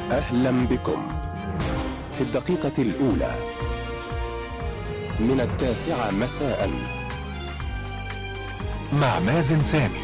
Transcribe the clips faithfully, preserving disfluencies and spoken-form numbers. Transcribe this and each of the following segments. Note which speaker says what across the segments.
Speaker 1: أهلا بكم في الدقيقة الأولى من التاسعة مساء
Speaker 2: مع مازن سامي.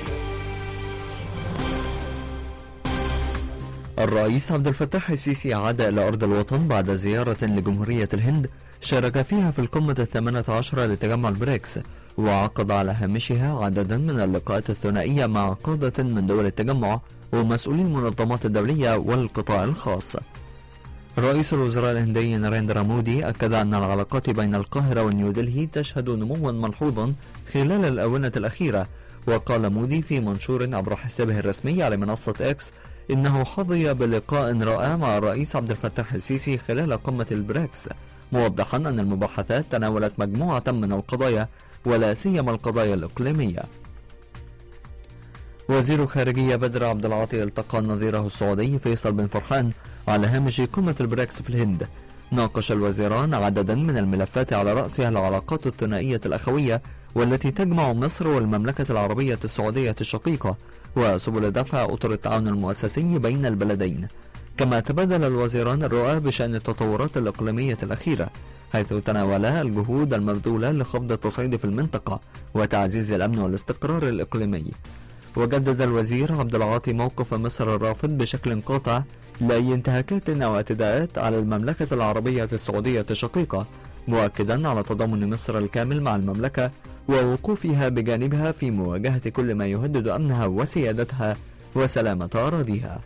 Speaker 3: الرئيس عبد الفتاح السيسي عاد إلى أرض الوطن بعد زيارة لجمهورية الهند شارك فيها في القمة الثامنة عشرة لتجمع البريكس، وعقد على هامشها عددا من اللقاءات الثنائية مع قادة من دول التجمع ومسؤولي المنظمات الدولية والقطاع الخاص. رئيس الوزراء الهندي ناريندرا مودي أكد أن العلاقات بين القاهرة ونيودلهي تشهد نموا ملحوظا خلال الآونة الأخيرة. وقال مودي في منشور عبر حسابه الرسمي على منصة إكس إنه حظي بلقاء رائع مع الرئيس عبد الفتاح السيسي خلال قمة البريكس، موضحا أن المباحثات تناولت مجموعة من القضايا ولا سيما القضايا الإقليمية. وزير خارجية بدر عبد العاطي التقى نظيره السعودي فيصل بن فرحان على هامش قمة البريكس في الهند. ناقش الوزيران عددا من الملفات على رأسها العلاقات الثنائية الأخوية والتي تجمع مصر والمملكة العربية السعودية الشقيقة وسبل دفع أطر التعاون المؤسسي بين البلدين. كما تبادل الوزيران الرؤى بشأن التطورات الإقليمية الأخيرة، حيث تناولا الجهود المبذولة لخفض التصعيد في المنطقة وتعزيز الأمن والاستقرار الإقليمي. وجدد الوزير عبد العاطي موقف مصر الرافض بشكل قاطع لأي انتهاكات أو اعتداءات على المملكة العربية السعودية الشقيقة، مؤكدا على تضامن مصر الكامل مع المملكة ووقوفها بجانبها في مواجهة كل ما يهدد أمنها وسيادتها وسلامة أراضيها.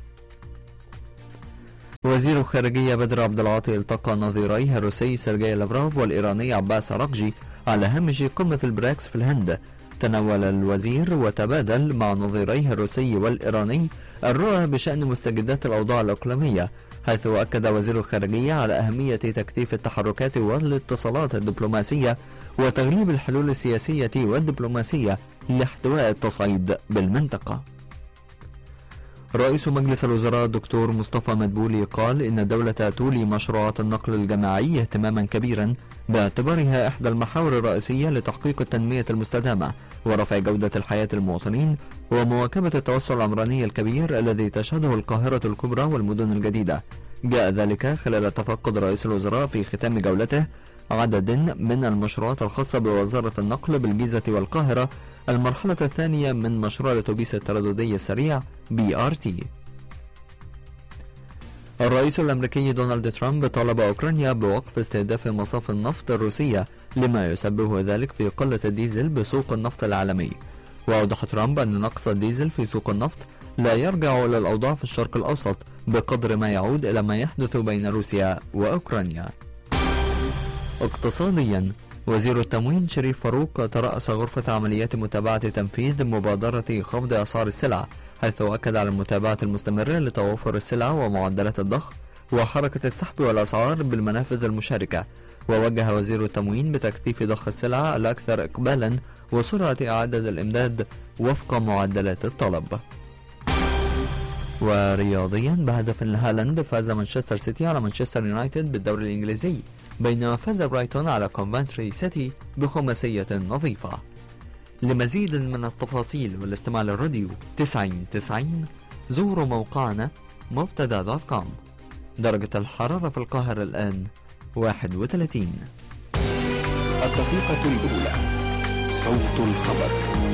Speaker 3: وزير الخارجية بدر عبد العاطي التقى نظيريه الروسي سيرجي لافروف والإيراني عباس أراغجي على هامش قمة البريكس في الهند. تناول الوزير وتبادل مع نظيريه الروسي والإيراني الرؤى بشأن مستجدات الأوضاع الإقليمية، حيث أكد وزير الخارجية على أهمية تكثيف التحركات والاتصالات الدبلوماسية وتغليب الحلول السياسية والدبلوماسية لاحتواء التصعيد بالمنطقة. رئيس مجلس الوزراء الدكتور مصطفى مدبولي قال إن الدولة تولي مشروعات النقل الجماعي اهتماما كبيرا باعتبارها إحدى المحاور الرئيسية لتحقيق التنمية المستدامة ورفع جودة الحياة المواطنين ومواكبة التوسع العمراني الكبير الذي تشهده القاهرة الكبرى والمدن الجديدة. جاء ذلك خلال تفقد رئيس الوزراء في ختام جولته عدد من المشروعات الخاصة بوزارة النقل بالجيزة والقاهرة، المرحلة الثانية من مشروع الأتوبيس الترددي السريع بي آر تي. الرئيس الأمريكي دونالد ترامب طالب أوكرانيا بوقف استهداف مصاف النفط الروسية لما يسببه ذلك في قلة الديزل بسوق النفط العالمي. وأوضح ترامب أن نقص الديزل في سوق النفط لا يرجع إلى الأوضاع في الشرق الأوسط بقدر ما يعود إلى ما يحدث بين روسيا وأوكرانيا. اقتصاديا، وزير التموين شريف فاروق ترأس غرفة عمليات متابعة تنفيذ مبادرة خفض أسعار السلع، حيث أكد على المتابعة المستمرة لتوافر السلع ومعدلات الضخ وحركة السحب والأسعار بالمنافذ المشاركة. ووجه وزير التموين بتكثيف ضخ السلع الأكثر إقبالا وسرعة إعادة الإمداد وفق معدلات الطلب. ورياضيا، بهدف لهالاند فاز مانشستر سيتي على مانشستر يونايتد بالدوري الإنجليزي، بينما فاز برايتون على كونفنتري سيتي بخماسية نظيفة. لمزيد من التفاصيل والاستماع للراديو تسعين تسعين زوروا موقعنا مبتدا دوت كوم. درجة الحرارة في القاهرة الآن واحد وثلاثين.
Speaker 1: الدقيقة الأولى، صوت الخبر.